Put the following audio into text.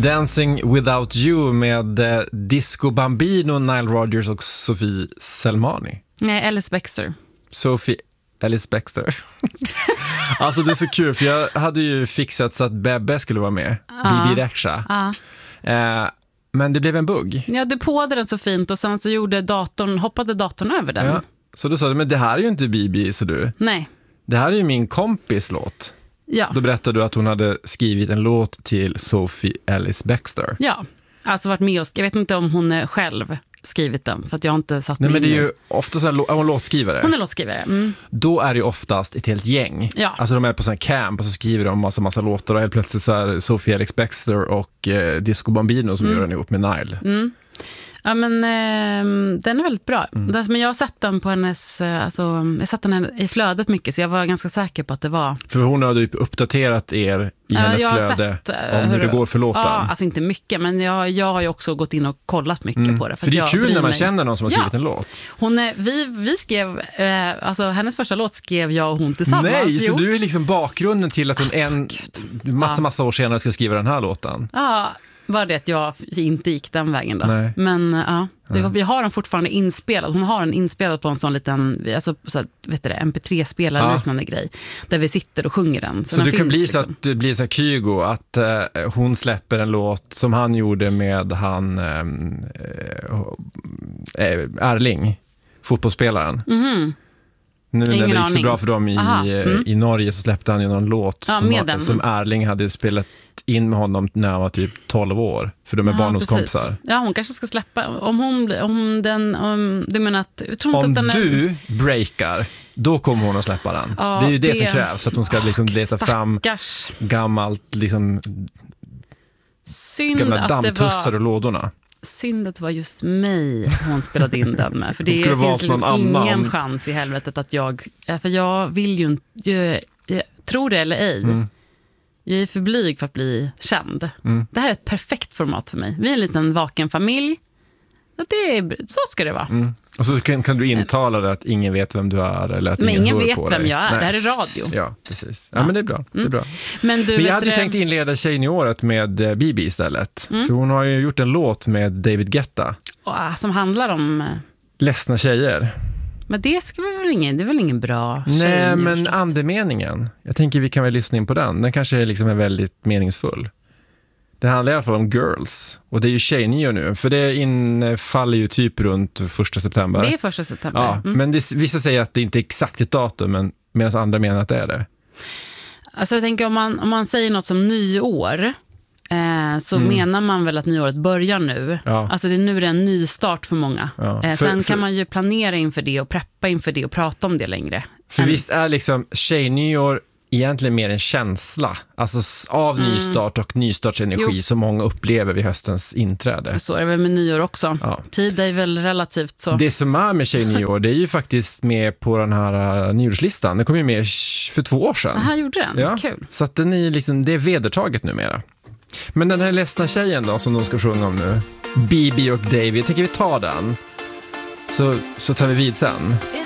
Dancing Without You med Disco Bambino, Nile Rodgers och Sophie Selmani. Nej, Alice Baxter. Sophie Alice Baxter. Alltså det är så kul, för jag hade ju fixat så att Bebbe skulle vara med. Bibi Rexha. Men det blev en bugg. Ja, du påade den så fint och sen så hoppade datorn över den. Ja. Så då sa du, men det här är ju inte Bibi, så du. Nej. Det här är ju min kompis låt. Ja. Då berättade du att hon hade skrivit en låt till Sophie Alice Baxter. Ja, alltså varit med oss. Jag vet inte om hon själv skrivit den, för att jag har inte satt Nej, mig men det är in ju ofta så här, hon låtskrivare. Hon är låtskrivare. Mm. Då är det ju oftast ett helt gäng. Ja. Alltså de är på sån här camp och så skriver de massa låtar och helt plötsligt så är Sophie Alex Baxter och Disco Bambino som gör den ihop med Nile. Mm. Ja, men den är väldigt bra. Men jag har sett den på hennes, jag satt den i flödet mycket, så jag var ganska säker på att det var. För hon har ju uppdaterat er i hennes flöde om hur det går för låten. Ja, alltså inte mycket, men jag har ju också gått in och kollat mycket på det. För det är kul när man känner någon som har skrivit en låt. Vi skrev, alltså hennes första låt skrev jag och hon tillsammans. Nej, så du är liksom bakgrunden till att hon massa år senare ska skriva den här låten. Ja, var det att jag inte gick den vägen då. Nej. Men vi har den fortfarande inspelad. Hon har den inspelad på en sån liten, alltså, så här, vet du det, MP3-spelare liknande grej, där vi sitter och sjunger den. Så det kan bli så att det blir så här Kygo, att hon släpper en låt som han gjorde med Erling, fotbollsspelaren. Nu när det gick så bra för dem i Norge, så släppte han ju någon låt som Erling hade spelat in med honom när han var typ 12 år, för de är barndomskompisar. Ja, hon kanske ska släppa du menar att du breakar, då kommer hon att släppa den. Ja, det är ju det som krävs, så att hon ska liksom leta fram gammalt liksom gamla dammtussar och lådorna. Synd att det var just mig hon spelade in den med. För det finns liksom ingen chans i helvetet att för jag vill ju inte, tror det eller ej, jag är för blyg för att bli känd. Det här är ett perfekt format för mig. Vi är en liten vaken familj. Så ska det vara. Och så kan du intala det att ingen vet vem du är, eller att ingen vet på vem dig. jag är. Nej. Det här är radio. Ja, precis. Ja, men det är bra. Det är bra. Men jag hade tänkt inleda tjejen i året med Bibi istället. För hon har ju gjort en låt med David Guetta. Som handlar om ledsna tjejer. Men det är väl ingen bra tjej. Nej, men andemeningen. Jag tänker vi kan väl lyssna in på den. Den kanske liksom är väldigt meningsfull. Det handlar i alla fall om girls. Och det är ju tjejnyår nu. För det infaller ju typ runt 1 september. Det är 1 september. Ja, men vissa säger att det inte är exakt ett datum, men medan andra menar att det är det. Alltså jag tänker om man säger något som nyår, så menar man väl att nyåret börjar nu. Ja. Alltså nu är det en ny start för många. Ja. Sen kan man ju planera inför det och preppa inför det och prata om det längre. För visst är liksom tjejnyår egentligen mer en känsla, alltså av nystart och nystartsenergi som många upplever vid höstens inträde. Så är det väl med nyår också. Ja. Tid är väl relativt så. Det som är med tjejnyår, det är ju faktiskt med på den här nyårslistan. Det kom ju med för 2 år sedan. Aha, gjorde den? Ja. Kul. Så att den är liksom, det är vedertaget numera. Men den här ledsna tjejen då, som de ska sjunga om nu, Bibi och David, tänker vi ta den. Så tar vi vid sen.